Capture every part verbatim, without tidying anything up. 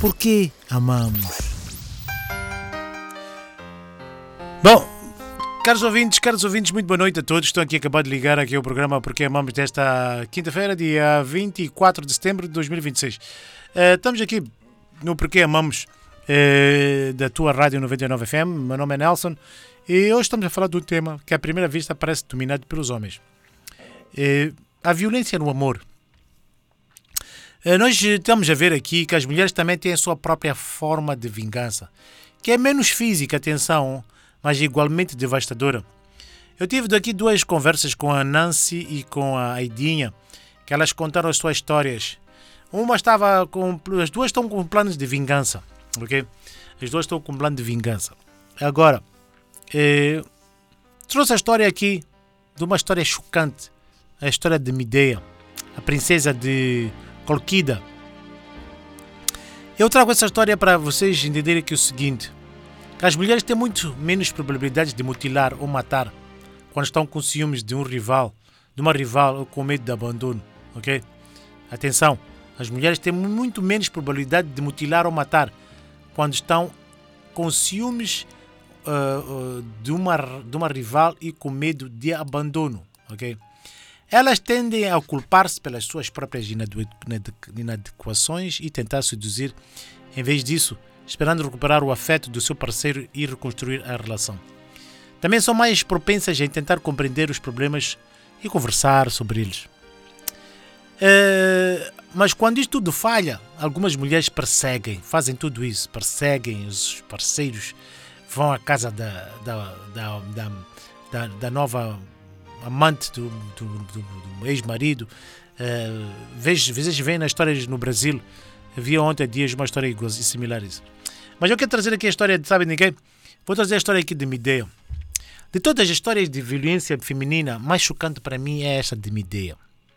Por que amamos? Bom, caros ouvintes, caros ouvintes, muito boa noite a todos. Estou aqui acabado de ligar aqui ao programa Porque Amamos desta quinta-feira, dia vinte e quatro de setembro de dois mil e vinte e seis. Uh, estamos aqui no Porque Amamos uh, da tua Rádio noventa e nove F M. Meu nome é Nelson e hoje estamos a falar de um tema que à primeira vista parece dominado pelos homens. Uh, a violência no amor. Uh, nós estamos a ver aqui que as mulheres também têm a sua própria forma de vingança, que é menos física, atenção, mas igualmente devastadora. Eu tive aqui duas conversas com a Nancy e com a Aidinha, que elas contaram as suas histórias. Uma estava com... As duas estão com planos de vingança, ok? As duas estão com plano de vingança. Agora, eh, trouxe a história aqui de uma história chocante, a história de Medea, a princesa de Colquida. Eu trago essa história para vocês entenderem que é o seguinte: que as mulheres têm muito menos probabilidades de mutilar ou matar quando estão com ciúmes de um rival, de uma rival ou com medo de abandono, ok? Atenção, as mulheres têm muito menos probabilidade de mutilar ou matar quando estão com ciúmes uh, uh, de, uma, de uma rival e com medo de abandono, ok? Elas tendem a culpar-se pelas suas próprias inadequações e tentar seduzir, em vez disso, esperando recuperar o afeto do seu parceiro e reconstruir a relação. Também são mais propensas a tentar compreender os problemas e conversar sobre eles. É, mas quando isto tudo falha, algumas mulheres perseguem, fazem tudo isso, perseguem os parceiros, vão à casa da, da, da, da, da, da nova amante do, do, do, do ex-marido. É, às vezes vem nas histórias no Brasil. Eu vi ontem dias uma história similar a isso. Mas eu quero trazer aqui a história de, sabe ninguém? Vou trazer a história aqui de Medea. De todas as histórias de violência feminina, mais chocante para mim é esta de Medea.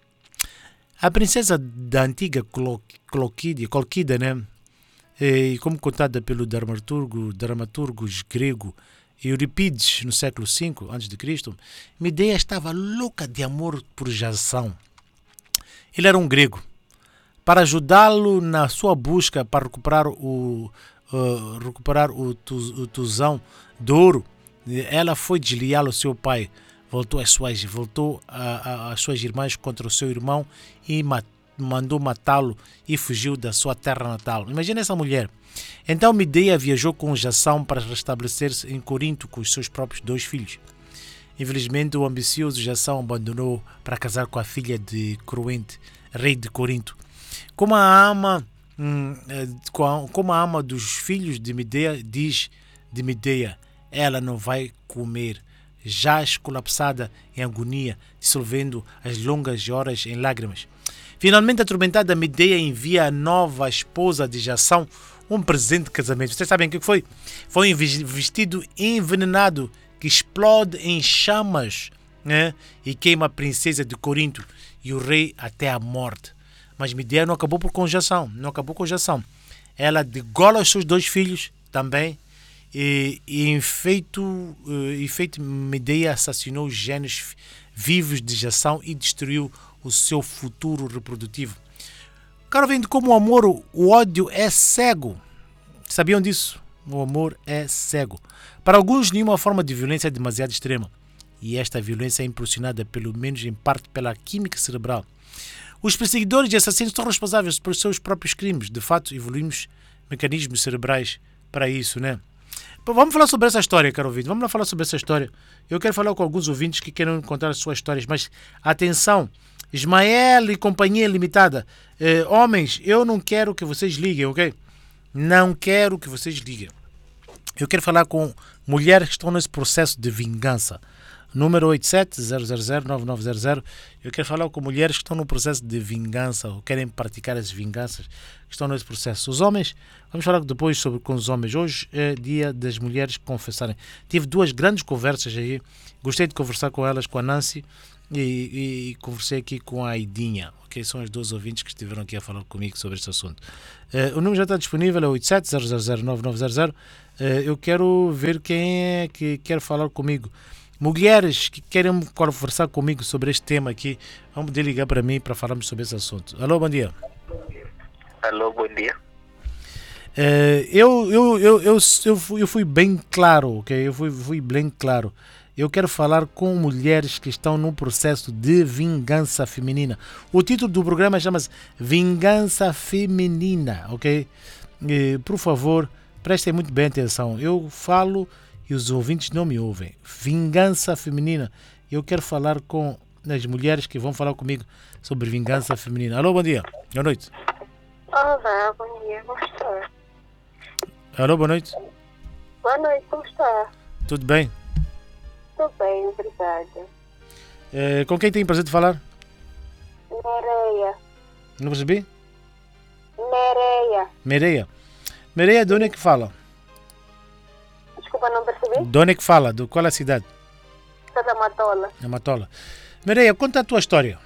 A princesa da antiga Colquida, Colquida, né? E como contada pelo dramaturgo, dramaturgo grego Eurípides no século cinco antes de Cristo, Medea estava louca de amor por Jason. Ele era um grego. Para ajudá-lo na sua busca para recuperar o, uh, recuperar o, tuz, o tuzão de ouro, ela foi desleal ao seu pai, voltou às suas, voltou a, a, às suas irmãs contra o seu irmão e mat, mandou matá-lo e fugiu da sua terra natal. Imagina essa mulher. Então Medea viajou com Jason para restabelecer-se em Corinto com os seus próprios dois filhos. Infelizmente, o ambicioso Jason abandonou para casar com a filha de Croente, rei de Corinto. Como a ama, como a ama dos filhos de Medea diz de Medea, ela não vai comer, jaz colapsada em agonia, dissolvendo as longas horas em lágrimas. Finalmente, atormentada, Medea envia a nova esposa de Jason um presente de casamento. Vocês sabem o que foi? Foi um vestido envenenado que explode em chamas, né? E queima a princesa de Corinto e o rei até a morte. Mas Medea não acabou por conjunção, não acabou com Jason. Ela degola os seus dois filhos também e, e em feito, em feito Medea assassinou os genes vivos de Jason e destruiu o seu futuro reprodutivo. Cara, vendo como o amor, o ódio é cego. Sabiam disso? O amor é cego. Para alguns, nenhuma forma de violência é demasiado extrema. E esta violência é impulsionada, pelo menos em parte, pela química cerebral. Os perseguidores e assassinos são responsáveis por seus próprios crimes. De fato, evoluímos mecanismos cerebrais para isso, né? Vamos falar sobre essa história, caro ouvinte. Vamos lá falar sobre essa história. Eu quero falar com alguns ouvintes que querem contar as suas histórias, mas atenção, Ismael e Companhia Limitada. Eh, homens, eu não quero que vocês liguem, ok? Não quero que vocês liguem. Eu quero falar com mulheres que estão nesse processo de vingança. Número oito sete zero zero zero nove nove zero zero. Eu quero falar com mulheres que estão no processo de vingança ou querem praticar as vinganças que estão nesse processo. Os homens, vamos falar depois sobre com os homens. Hoje é dia das mulheres confessarem. Tive duas grandes conversas aí. Gostei de conversar com elas, com a Nancy e, e, e conversei aqui com a Aidinha. Okay? São as duas ouvintes que estiveram aqui a falar comigo sobre este assunto. Uh, o número já está disponível, é oito sete zero zero zero nove nove zero zero. Uh, eu quero ver quem é que quer falar comigo. Mulheres que querem conversar comigo sobre este tema aqui, vão poder ligar para mim para falarmos sobre esse assunto. Alô, bom dia. Alô, bom dia. Eh, eu, eu, eu, eu, eu, fui, eu fui bem claro, ok? Eu fui, fui bem claro. Eu quero falar com mulheres que estão num processo de vingança feminina. O título do programa chama-se Vingança Feminina, ok? Eh, por favor, prestem muito bem atenção. Eu falo e os ouvintes não me ouvem. Vingança feminina. Eu quero falar com as mulheres que vão falar comigo sobre vingança feminina. Alô, bom dia. Boa noite. Olá, bom dia, como está? Alô, boa noite. Boa noite, como está? Tudo bem? Estou bem, obrigada. Eh, com quem tem prazer de falar? Nereia. Não percebi? Nereia. Mereia. Mereia, de onde é que fala? Desculpa, não percebi? De onde é que fala? Do qual é a cidade? Sou da Matola. É Matola. Mereia, conta a tua história.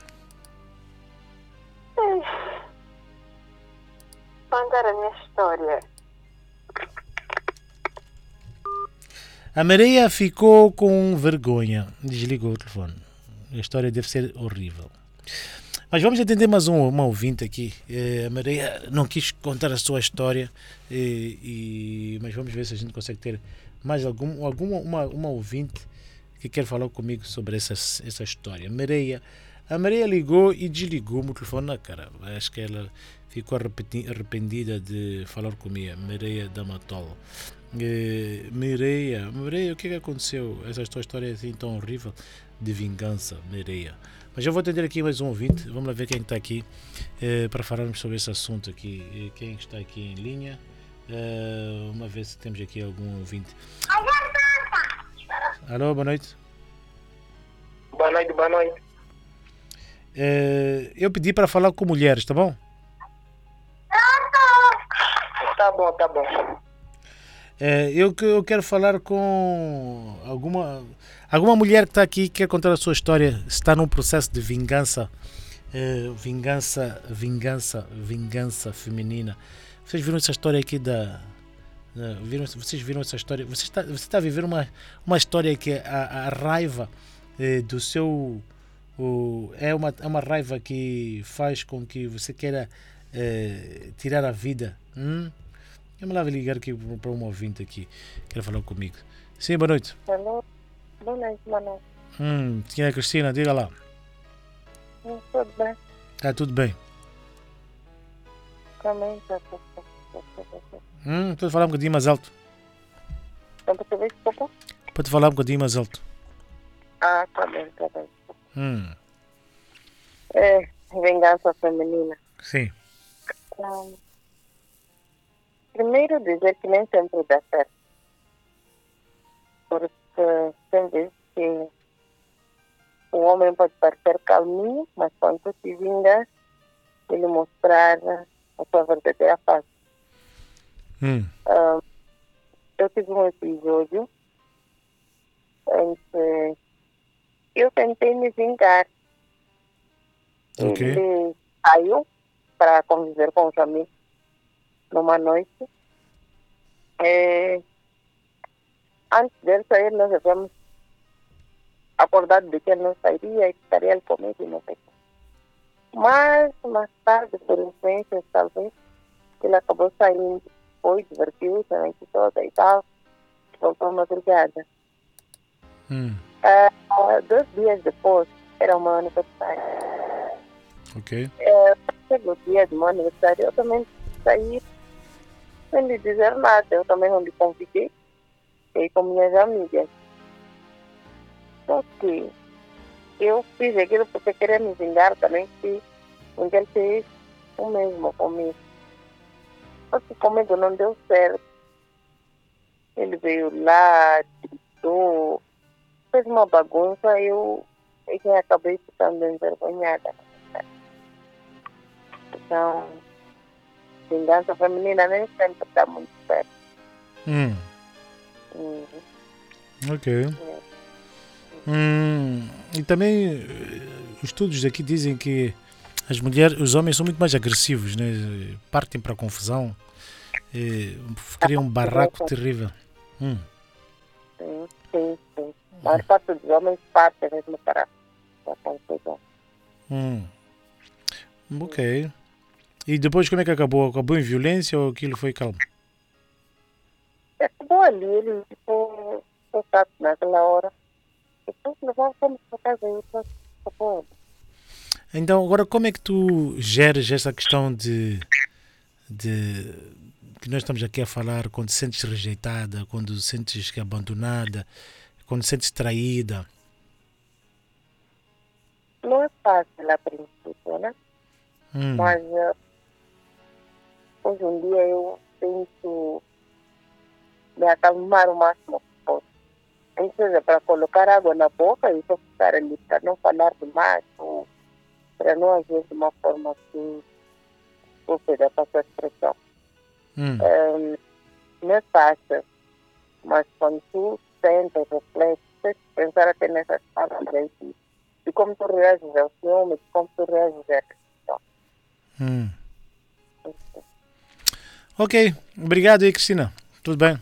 Contar a minha história. A Mereia ficou com vergonha. Desligou o telefone. A história deve ser horrível. Mas vamos atender mais um, uma ouvinte aqui. Eh, a Mereia não quis contar a sua história, eh, e, mas vamos ver se a gente consegue ter mais algum, alguma uma, uma ouvinte que quer falar comigo sobre essa, essa história. Mereia, a Mereia ligou e desligou o telefone na cara. Acho que ela ficou arrependida de falar comigo. Mereia da Matola. Eh, Mereia, Mereia, o que é que aconteceu? Essa tua história é assim tão horrível de vingança, Mereia. Mas eu vou atender aqui mais um ouvinte. Vamos lá ver quem está aqui eh, para falarmos sobre esse assunto aqui. Eh, quem está aqui em linha? Uh, uma vez se temos aqui algum ouvinte. Alô, boa noite. Boa noite, boa noite. Uh, eu pedi para falar com mulheres, tá bom? Tá bom, tá bom. Uh, eu, eu quero falar com alguma, alguma mulher que está aqui, quer contar a sua história, está num processo de vingança, uh, vingança, vingança, vingança feminina. Vocês viram essa história aqui da... da viram, vocês viram essa história? Você está, você está a viver uma, uma história que a, a raiva eh, do seu... O, é, uma, é uma raiva que faz com que você queira eh, tirar a vida. Hum? Vamos lá ligar aqui para um ouvinte aqui. Quer falar comigo. Sim, boa noite. Alô? Boa noite, boa noite. Hum, quem é a Cristina? Diga lá. Hum, Tudo bem? Está tudo bem? Também está tudo bem. Hum, pode falar um bocadinho mais alto. Não percebi, desculpa? Pode falar um bocadinho mais alto. Ah, tá bem, tá bem. Hum, É, vingança feminina. sim. Hum, primeiro dizer que nem sempre dá certo. Porque tem vezes que o homem pode parecer calminho, mas quando tu te vingas, ele mostrar a sua verdadeira face. Hum, Um, eu tive um episódio em que eu tentei me vingar. ok. Ele saiu para conviver com os amigos numa noite. É, antes dele sair, nós havíamos acordado de que ele não sairia e que estaria ele comigo e não sei. Mas, mais tarde, por influências, talvez, ele acabou saindo, foi, divertiu-se a noite toda e tal, voltou madrugada. Hum, Uh, dois dias depois, era o meu aniversário. ok. Uh, chegou o dia do meu aniversário, eu também saí sem lhe dizer nada. Eu também não lhe convidei, fiquei com minhas amigas. Só que eu fiz aquilo porque queria me vingar também, que ele fez o mesmo comigo. Só que comigo não deu certo. Ele veio lá, gritou, fez uma bagunça, eu, eu acabei ficando envergonhada. Então, vingança feminina nem sempre está muito certo. Hum, Uhum. ok. É. Hum, e também eh, os estudos aqui dizem que as mulheres, os homens são muito mais agressivos, né? Partem para a confusão, eh, criam um barraco terrível. Hum, Sim, sim, sim. A maior parte dos homens partem mesmo para a confusão. hum, ok. E depois como é que acabou? Acabou em violência ou aquilo foi calmo? Acabou ali, ele ficou sentado naquela hora. Depois levava fomos para casa e depois acabou. Então, agora como é que tu geres essa questão de, de que nós estamos aqui a falar, quando te sentes rejeitada, quando sentes que é abandonada, quando sentes traída? Não é fácil a princípio, né? Hum. Mas uh, hoje em dia eu tento me acalmar o máximo que posso. Nem seja para colocar água na boca e só ficar ali, para não falar demais, ou para não agir de uma forma assim, estúpida, para essa expressão. Hum. Um, não é fácil, mas quando tu senta e reflete, tens que pensar até nessas palavras e de como tu reages ao ciúme, de como tu reages à questão. Hum. Ok, obrigado aí, Cristina. Tudo bem?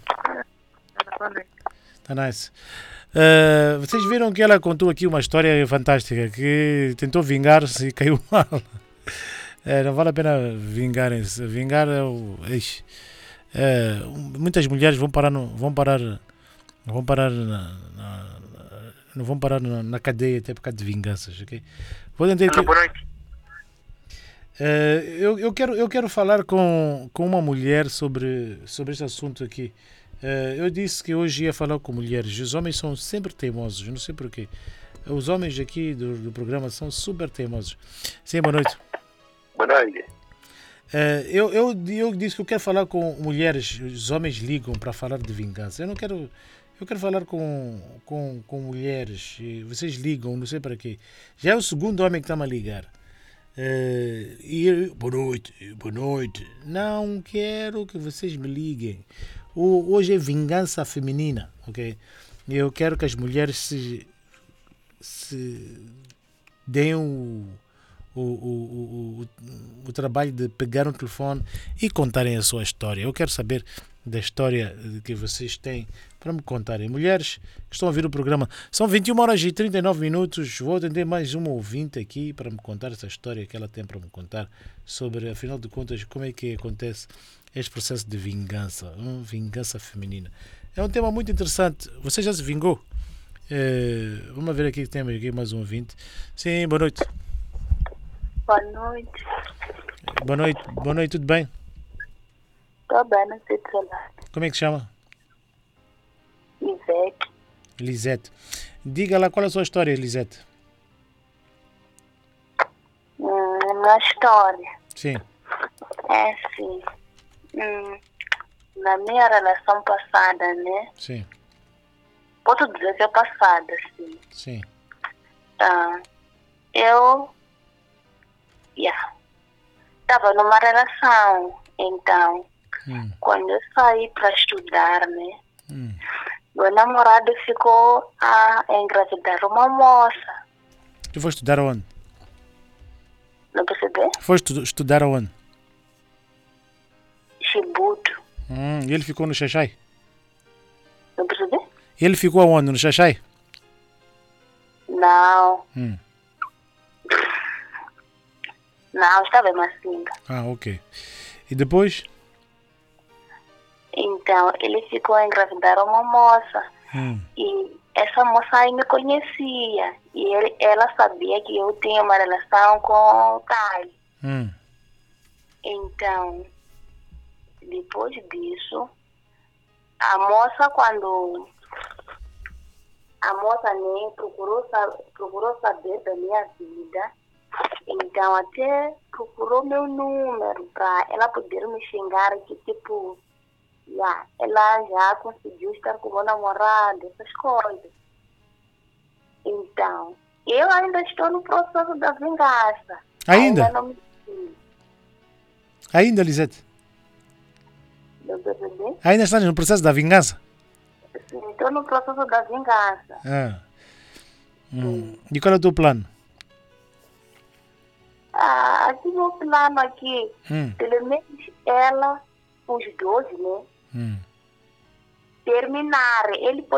Tá nice. Uh, vocês viram que ela contou aqui uma história fantástica, que tentou vingar-se e caiu mal. É, não vale a pena vingarem-se. Vingar é o... Ixi. É, muitas mulheres vão parar no, vão parar vão parar na, na, não vão parar na, na cadeia até por causa de vinganças, ok? Vou tentar aqui. Boa noite. Uh, eu, eu, quero, eu quero falar com, com uma mulher sobre, sobre este assunto aqui. Uh, eu disse que hoje ia falar com mulheres. Os homens são sempre teimosos, não sei porquê. Os homens aqui do, do programa são super teimosos. Sim, boa noite. Boa noite. Uh, eu, eu, eu disse que eu quero falar com mulheres. Os homens ligam para falar de vingança. Eu não quero. Eu quero falar com, com, com mulheres. E vocês ligam, não sei para quê. Já é o segundo homem que está-me a ligar. Uh, e eu, boa noite, boa noite. Não quero que vocês me liguem. O, hoje é vingança feminina, ok? Eu quero que as mulheres se, se deem o, o, o, o, o trabalho de pegar um telefone e contarem a sua história. Eu quero saber da história que vocês têm para me contarem. Mulheres que estão a ouvir o programa, são vinte e uma horas e trinta e nove minutos. Vou atender mais uma ouvinte aqui para me contar essa história que ela tem para me contar sobre, afinal de contas, como é que acontece este processo de vingança, uma vingança feminina. É um tema muito interessante. Você já se vingou? É, vamos ver aqui que temos aqui mais um ouvinte. Sim, boa noite. Boa noite. Boa noite, boa noite, tudo bem? Estou bem, não sei te falar. Como é que se chama? Lisete. Lisete. Diga lá qual é a sua história, Lisete. Hum, minha história Sim. é assim. Hum, na minha relação passada, né? Sim. Posso dizer que é passada, sim. Sim. Tá. Eu yeah, estava numa relação, então, hum. quando eu saí para estudar, né? Hum. Meu namorado ficou a engravidar uma moça. Tu foste estudar aonde? Não percebeu? Foste estudar aonde? Chibuto. Hum, e ele ficou no Xaxai? Não percebeu? Ele ficou aonde? No Xaxai? Não. Hum. Não, estava em Massinga. Ah, ok. E depois? Então, ele ficou a engravidar uma moça. Hum. E essa moça aí me conhecia. E ele, ela sabia que eu tinha uma relação com o Caio. Hum. Então, depois disso, a moça quando... A moça nem procurou, procurou saber da minha vida. Então, até procurou meu número para ela poder me xingar que, tipo, yeah, ela já conseguiu estar com o meu namorado, essas coisas. Então, eu ainda estou no processo da vingança. Ainda? Ainda não me fiz. Ainda, Lisete? Não percebi? Ainda estás no processo da vingança? Sim, estou no processo da vingança. Ah. Hum. E qual é o teu plano? Ah, aqui no plano aqui, Hum. pelo menos ela, os dois, né? Hum. Terminar. Ele